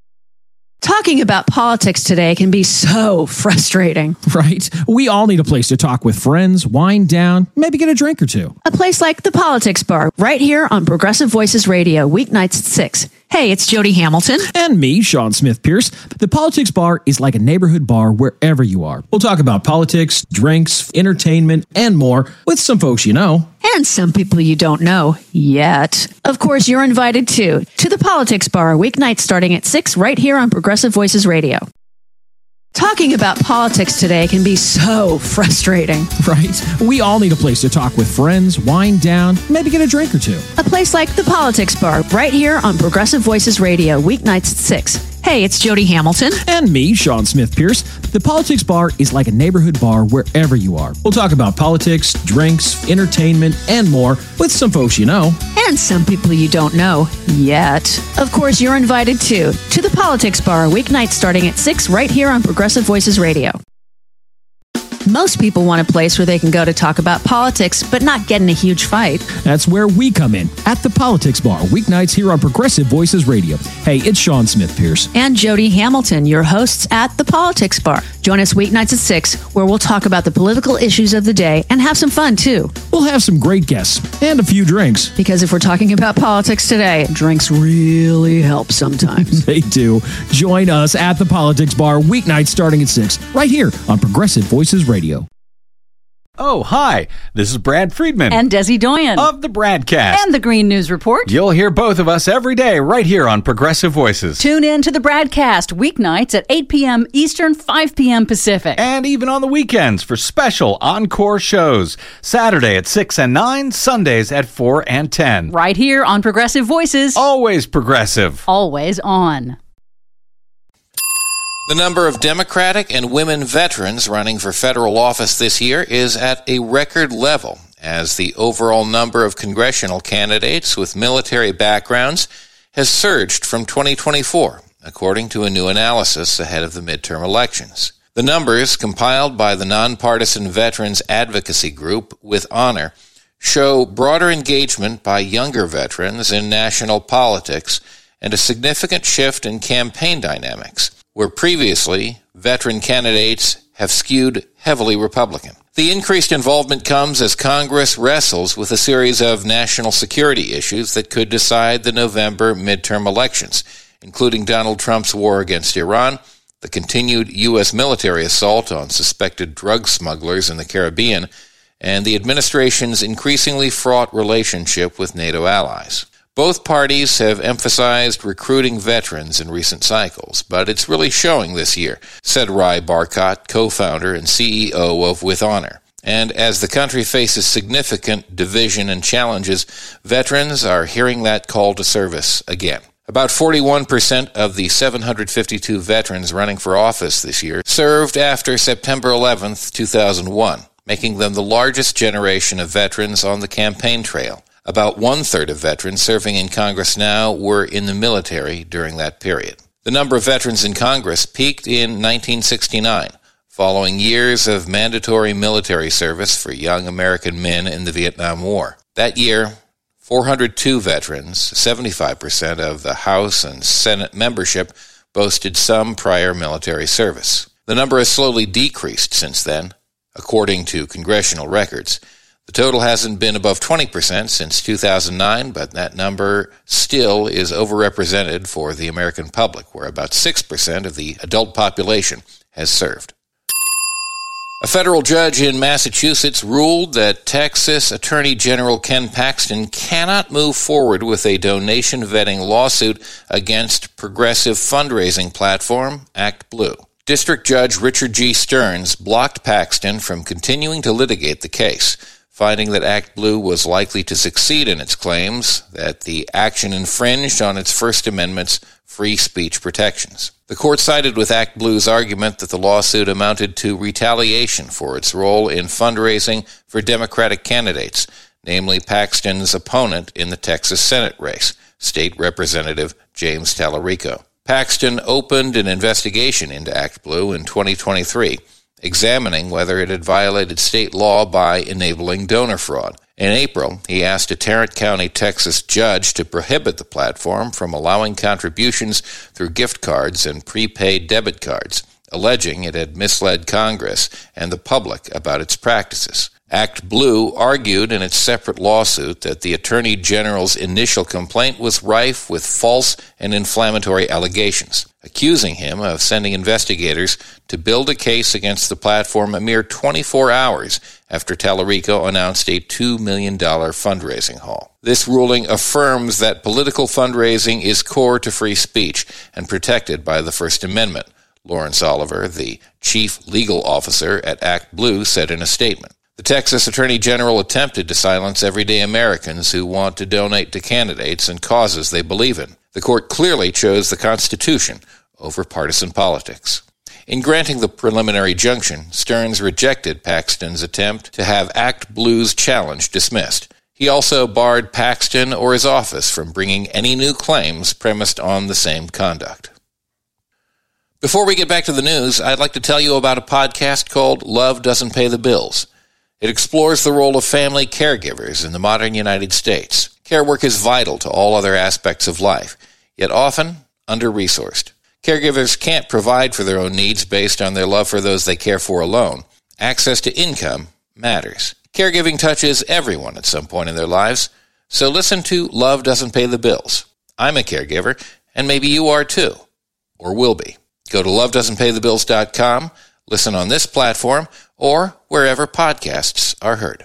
Talking about politics today can be so frustrating. Right? We all need a place to talk with friends, wind down, maybe get a drink or two. A place like the Politics Bar, right here on Progressive Voices Radio, weeknights at six. Hey, it's Jody Hamilton. And me, Sean Smith Pierce. The Politics Bar is like a neighborhood bar wherever you are. We'll talk about politics, drinks, entertainment, and more with some folks you know. And some people you don't know yet. Of course, you're invited too to the Politics Bar, weeknights starting at six, right here on Progressive Voices Radio. Talking about politics today can be so frustrating. Right? We all need a place to talk with friends, wind down, maybe get a drink or two. A place like the Politics Bar, right here on Progressive Voices Radio, weeknights at six. Hey, it's Jody Hamilton. And me, Sean Smith Pierce. The Politics Bar is like a neighborhood bar wherever you are. We'll talk about politics, drinks, entertainment, and more with some folks you know. And some people you don't know yet. Of course, you're invited too to the Politics Bar, weeknights starting at six, right here on Progressive Voices Radio. Most people want a place where they can go to talk about politics, but not get in a huge fight. That's where we come in, at the Politics Bar, weeknights here on Progressive Voices Radio. Hey, it's Sean Smith Pierce. And Jody Hamilton, your hosts at the Politics Bar. Join us weeknights at six, where we'll talk about the political issues of the day and have some fun, too. We'll have some great guests and a few drinks. Because if we're talking about politics today, drinks really help sometimes. They do. Join us at the Politics Bar, weeknights starting at six, right here on Progressive Voices Radio. Oh, hi. This is Brad Friedman. And Desi Doyen. Of the Bradcast. And the Green News Report. You'll hear both of us every day right here on Progressive Voices. Tune in to the Bradcast weeknights at eight p.m. Eastern, five p.m. Pacific. And even on the weekends for special encore shows. Saturday at six and nine, Sundays at four and ten. Right here on Progressive Voices. Always progressive. Always on. The number of Democratic and women veterans running for federal office this year is at a record level, as the overall number of congressional candidates with military backgrounds has surged from twenty twenty-four, according to a new analysis ahead of the midterm elections. The numbers, compiled by the nonpartisan Veterans Advocacy Group With Honor, show broader engagement by younger veterans in national politics and a significant shift in campaign dynamics, where previously veteran candidates have skewed heavily Republican. The increased involvement comes as Congress wrestles with a series of national security issues that could decide the November midterm elections, including Donald Trump's war against Iran, the continued U S military assault on suspected drug smugglers in the Caribbean, and the administration's increasingly fraught relationship with NATO allies. Both parties have emphasized recruiting veterans in recent cycles, but it's really showing this year, said Ry Barkott, co-founder and C E O of With Honor. And as the country faces significant division and challenges, veterans are hearing that call to service again. About forty-one percent of the seven hundred fifty-two veterans running for office this year served after September eleventh, two thousand one, making them the largest generation of veterans on the campaign trail. About one-third of veterans serving in Congress now were in the military during that period. The number of veterans in Congress peaked in nineteen sixty-nine, following years of mandatory military service for young American men in the Vietnam War. That year, four hundred two veterans, seventy-five percent of the House and Senate membership, boasted some prior military service. The number has slowly decreased since then, according to congressional records. The total hasn't been above twenty percent since two thousand nine, but that number still is overrepresented for the American public, where about six percent of the adult population has served. A federal judge in Massachusetts ruled that Texas Attorney General Ken Paxton cannot move forward with a donation vetting lawsuit against progressive fundraising platform ActBlue. District Judge Richard G. Stearns blocked Paxton from continuing to litigate the case, finding that ActBlue was likely to succeed in its claims that the action infringed on its First Amendment's free speech protections. The court sided with ActBlue's argument that the lawsuit amounted to retaliation for its role in fundraising for Democratic candidates, namely Paxton's opponent in the Texas Senate race, State Representative James Tallarico. Paxton opened an investigation into ActBlue in twenty twenty-three, examining whether it had violated state law by enabling donor fraud. In April, he asked a Tarrant County, Texas judge to prohibit the platform from allowing contributions through gift cards and prepaid debit cards, alleging it had misled Congress and the public about its practices. ActBlue argued in its separate lawsuit that the Attorney General's initial complaint was rife with false and inflammatory allegations, accusing him of sending investigators to build a case against the platform a mere twenty-four hours after Tallarico announced a two million dollars fundraising haul. This ruling affirms that political fundraising is core to free speech and protected by the First Amendment, Lawrence Oliver, the chief legal officer at ActBlue, said in a statement. The Texas Attorney General attempted to silence everyday Americans who want to donate to candidates and causes they believe in. The court clearly chose the Constitution over partisan politics. In granting the preliminary injunction, Stearns rejected Paxton's attempt to have ActBlue's challenge dismissed. He also barred Paxton or his office from bringing any new claims premised on the same conduct. Before we get back to the news, I'd like to tell you about a podcast called Love Doesn't Pay the Bills. It explores the role of family caregivers in the modern United States. Care work is vital to all other aspects of life, yet often under-resourced. Caregivers can't provide for their own needs based on their love for those they care for alone. Access to income matters. Caregiving touches everyone at some point in their lives, so listen to Love Doesn't Pay the Bills. I'm a caregiver, and maybe you are too, or will be. Go to love doesn't pay the bills dot com, listen on this platform, or wherever podcasts are heard.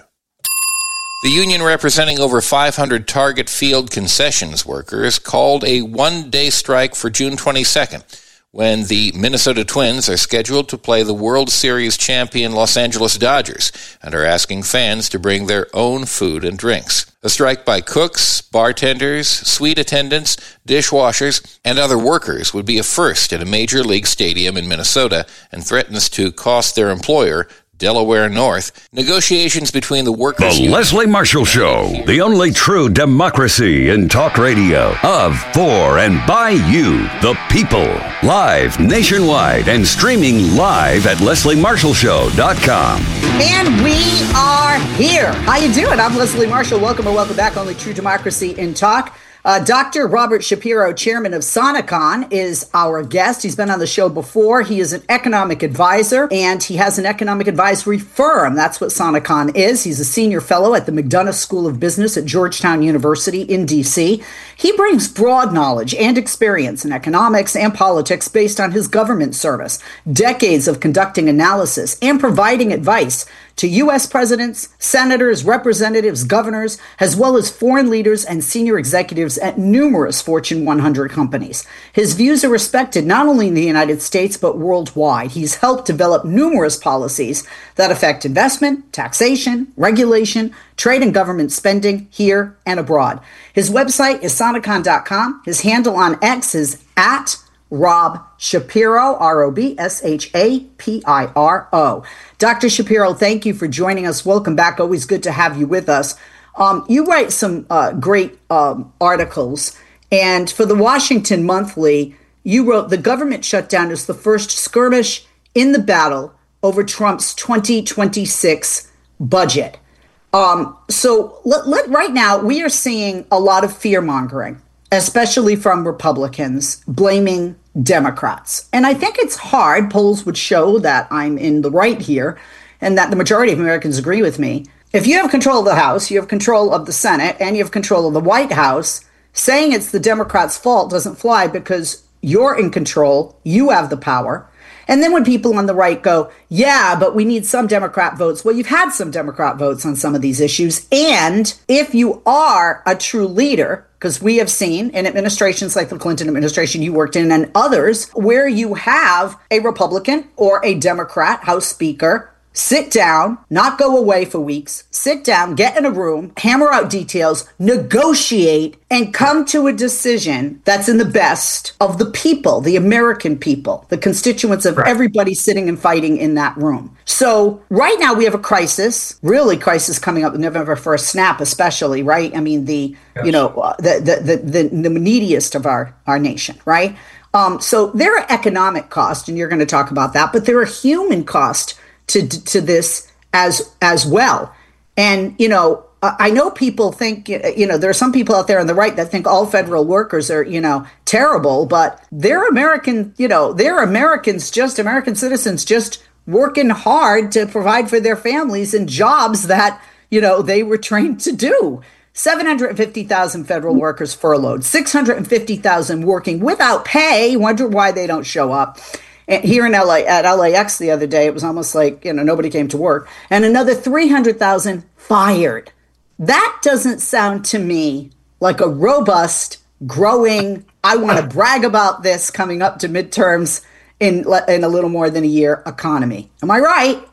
The union representing over five hundred Target Field concessions workers called a one-day strike for June twenty-second, when the Minnesota Twins are scheduled to play the World Series champion Los Angeles Dodgers and are asking fans to bring their own food and drinks. A strike by cooks, bartenders, suite attendants, dishwashers, and other workers would be a first at a major league stadium in Minnesota and threatens to cost their employer, Delaware North, negotiations between the workers... The Leslie Marshall Show, the only true democracy in talk radio, of, for, and by you, the people. Live nationwide and streaming live at leslie marshall show dot com. And we are here. How you doing? I'm Leslie Marshall. Welcome or welcome back. Only true democracy in talk. Uh, Doctor Robert Shapiro, chairman of Sonicon, is our guest. He's been on the show before. He is an economic advisor, and he has an economic advisory firm. That's what Sonicon is. He's a senior fellow at the McDonough School of Business at Georgetown University in D C. He brings broad knowledge and experience in economics and politics based on his government service, decades of conducting analysis and providing advice to U S presidents, senators, representatives, governors, as well as foreign leaders and senior executives at numerous Fortune one hundred companies. His views are respected not only in the United States, but worldwide. He's helped develop numerous policies that affect investment, taxation, regulation, trade and government spending here and abroad. His website is sonicon dot com. His handle on X is at Rob Shapiro, R O B S H A P I R O. Doctor Shapiro, thank you for joining us. Welcome back. Always good to have you with us. Um, you write some uh, great um, articles, and for the Washington Monthly, you wrote, "The government shutdown is the first skirmish in the battle over Trump's twenty twenty-six budget." Um, so let, let, right now, we are seeing a lot of fear-mongering, especially from Republicans, blaming Democrats. And I think it's hard. Polls would show that I'm in the right here and that the majority of Americans agree with me. If you have control of the House, you have control of the Senate, and you have control of the White House, saying it's the Democrats' fault doesn't fly because you're in control, you have the power. And then when people on the right go, yeah, but we need some Democrat votes. Well, you've had some Democrat votes on some of these issues. And if you are a true leader, because we have seen in administrations like the Clinton administration you worked in and others, where you have a Republican or a Democrat House Speaker sit down, not go away for weeks, sit down, get in a room, hammer out details, negotiate, and come to a decision that's in the best of the people, the American people, the constituents of right. everybody sitting and fighting in that room. So right now we have a crisis, really crisis coming up November first snap especially, right? I mean, the, yes. you know, uh, the, the, the, the, the neediest of our, our nation, right? Um, so there are economic costs, and you're going to talk about that, but there are human costs to to this as as well. And, you know, I know people think, you know, there are some people out there on the right that think all federal workers are, you know, terrible, but they're American, you know, they're Americans, just American citizens, just working hard to provide for their families in jobs that, you know, they were trained to do. seven hundred fifty thousand federal workers furloughed, six hundred fifty thousand working without pay. Wonder why they don't show up. And here in L A, at L A X the other day, it was almost like, you know, nobody came to work. And another three hundred thousand fired. That doesn't sound to me like a robust, growing, I want to brag about this coming up to midterms in, in a little more than a year economy. Am I right?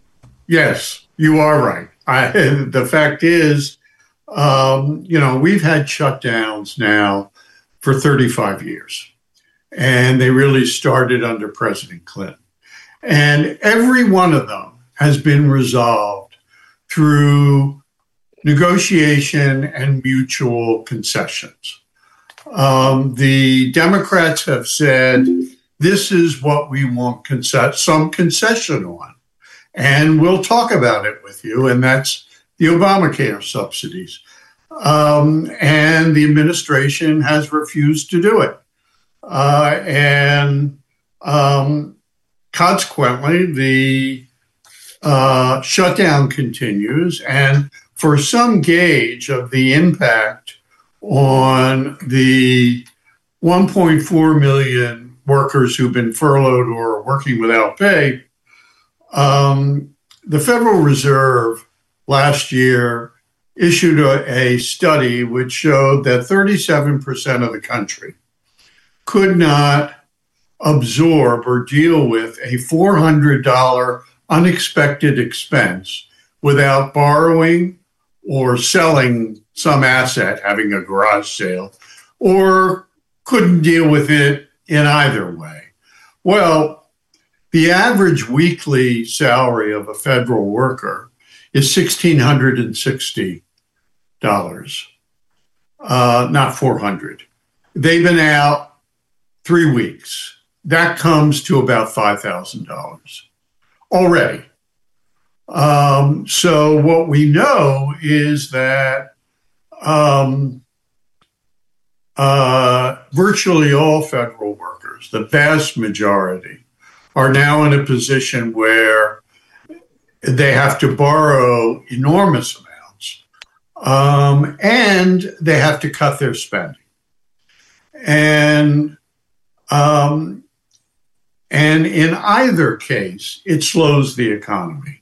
Yes, you are right. I, the fact is, um, you know, we've had shutdowns now for thirty-five years. And they really started under President Clinton. And every one of them has been resolved through negotiation and mutual concessions. Um, the Democrats have said this is what we want concess- some concession on. And we'll talk about it with you, and that's the Obamacare subsidies. Um, and the administration has refused to do it. Uh, and um, consequently, the uh, shutdown continues. And for some gauge of the impact on the one point four million workers who've been furloughed or are working without pay, um, the Federal Reserve last year issued a, a study which showed that thirty-seven percent of the country could not absorb or deal with a four hundred dollars unexpected expense without borrowing or selling some asset, having a garage sale, or couldn't deal with it in either way. Well, the average weekly salary of a federal worker is one thousand six hundred sixty dollars, uh, not four hundred dollars. They've been out three weeks. That comes to about five thousand dollars already. Um, so what we know is that um, uh, virtually all federal workers, the vast majority, are now in a position where they have to borrow enormous amounts, um, and they have to cut their spending. And um, and in either case, it slows the economy.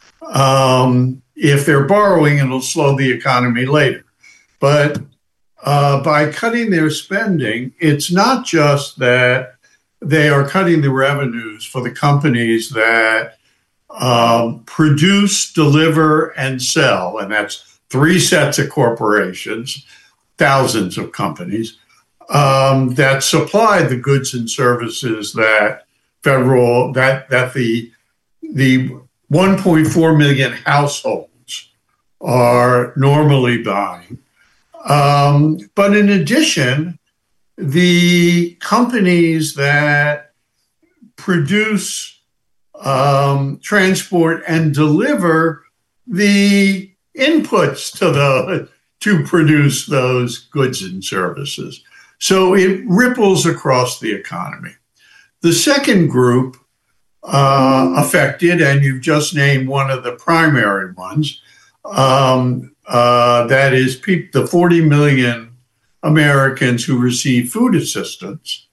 Um, if they're borrowing, it'll slow the economy later. But uh, by cutting their spending, it's not just that they are cutting the revenues for the companies that um, produce, deliver, and sell, and that's three sets of corporations, thousands of companies, um, that supply the goods and services that federal, that that the the one point four million households are normally buying. Um, but in addition, the companies that produce, um, transport, and deliver the inputs to the to produce those goods and services. So it ripples across the economy. The second group uh, affected, and you've just named one of the primary ones, um, uh, that is pe- the forty million Americans who receive food assistance.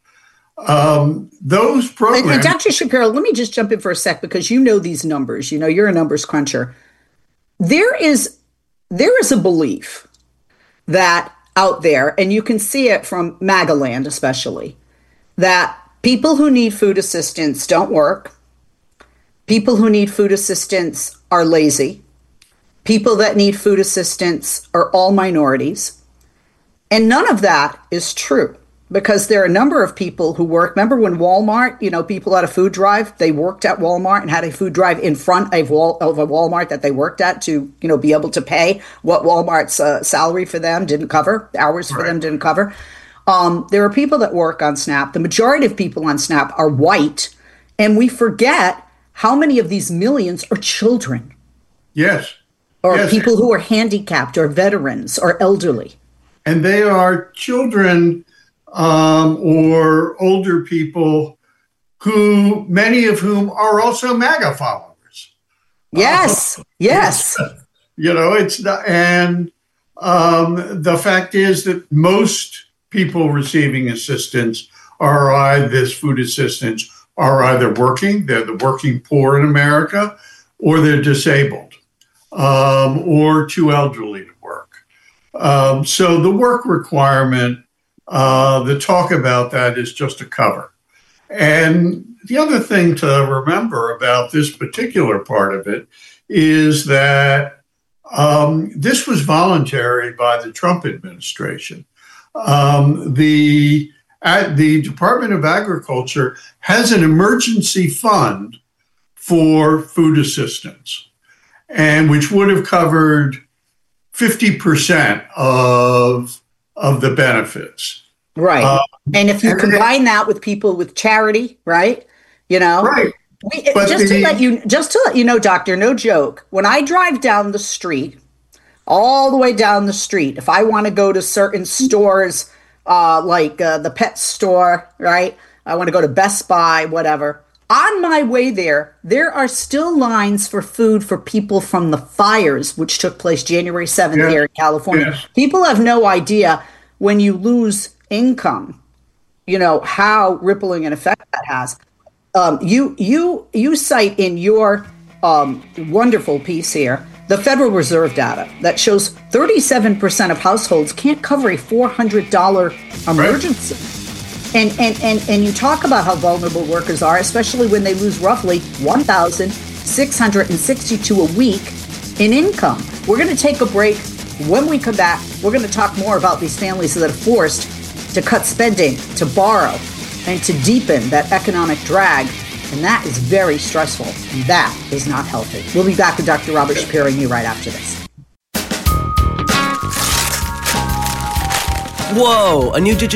Um, those programs. And, and Doctor Shapiro, let me just jump in for a sec, because you know these numbers. You know, you're a numbers cruncher. There is there is a belief that out there, and you can see it from MAGA land especially, that people who need food assistance don't work. People who need food assistance are lazy. People that need food assistance are all minorities. And none of that is true, because there are a number of people who work. Remember when Walmart, you know, people had a food drive, they worked at Walmart and had a food drive in front of, Wal- of a Walmart that they worked at to, you know, be able to pay what Walmart's uh, salary for them didn't cover, hours for right. them didn't cover. Um, there are people that work on SNAP. The majority of people on SNAP are white, and we forget how many of these millions are children. Yes. Or yes. people who are handicapped or veterans or elderly. And they are children um, or older people who, many of whom are also MAGA followers. Yes, uh, yes. You know, it's not, and um, the fact is that most people receiving assistance are either this food assistance are either working, they're the working poor in America, or they're disabled, um, or too elderly to work. Um, so the work requirement, uh, the talk about that is just a cover. And the other thing to remember about this particular part of it is that um, this was voluntary by the Trump administration. Um, the at the Department of Agriculture has an emergency fund for food assistance, and which would have covered fifty percent of, of the benefits. Right. Uh, and if you and combine that with people with charity, right? You know, right. We, just the, to let you, just to let you know, doctor, no joke. When I drive down the street, all the way down the street, if I want to go to certain stores, uh, like uh, the pet store, right? I want to go to Best Buy, whatever. On my way there, there are still lines for food for people from the fires, which took place January seventh yeah. here in California. Yes. People have no idea when you lose income, you know, how rippling an effect that has. Um, you you you cite in your um, wonderful piece here the Federal Reserve data that shows thirty-seven percent of households can't cover a four hundred dollars emergency. Right. And, and and and you talk about how vulnerable workers are, especially when they lose roughly one thousand six hundred sixty-two dollars a week in income. We're going to take a break. When we come back, we're going to talk more about these families that are forced to cut spending, to borrow, and to deepen that economic drag. And that is very stressful. And that is not healthy. We'll be back with Doctor Robert Shapiro and you right after this. Whoa, a new digital